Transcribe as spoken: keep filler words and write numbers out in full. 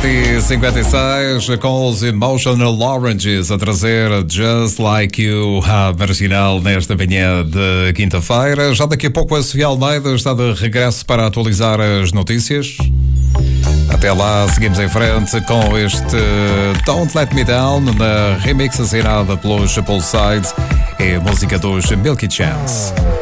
e cinquenta e seis, com os Emotional Oranges a trazer Just Like You, a marginal nesta manhã de quinta-feira. Já daqui a pouco a Sofia Almeida está de regresso para atualizar as notícias. Até lá, seguimos em frente com este Don't Let Me Down, na remix assinada pelos Poolside, é a música dos Milky Chance.